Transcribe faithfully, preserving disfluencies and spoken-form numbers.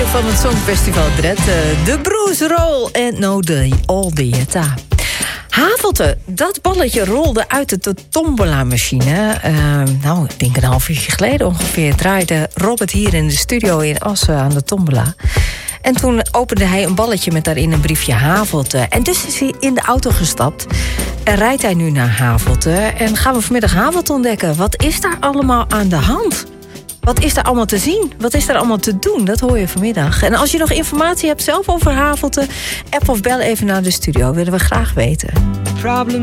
vier van het Songfestival Drenthe. De Bruce Roll en No de All Dieta. Havelte, dat balletje rolde uit de tombola-machine. Uh, nou, ik denk een half uurtje geleden ongeveer draaide Robert hier in de studio in Assen aan de tombola. En toen opende hij een balletje met daarin een briefje Havelte. En dus is hij in de auto gestapt. En rijdt hij nu naar Havelte. En gaan we vanmiddag Havelte ontdekken. Wat is daar allemaal aan de hand? Wat is daar allemaal te zien? Wat is daar allemaal te doen? Dat hoor je vanmiddag. En als je nog informatie hebt zelf over Havelte, app of bel even naar de studio. Willen we graag weten. Problem